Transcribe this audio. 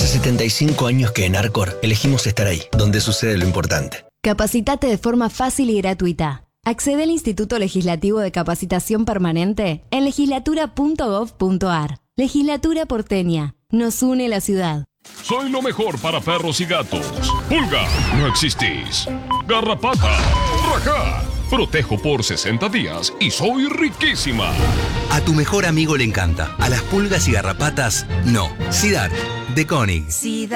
Hace 75 años que en Arcor elegimos estar ahí, donde sucede lo importante. Capacitate de forma fácil y gratuita. Accede al Instituto Legislativo de Capacitación Permanente en legislatura.gov.ar. Legislatura porteña. Nos une la ciudad. Soy lo mejor para perros y gatos. Pulga, no existís. Garrapata, rajá. Protejo por 60 días y soy riquísima. A tu mejor amigo le encanta. A las pulgas y garrapatas, no. Sidar, de Koenig. Sidar.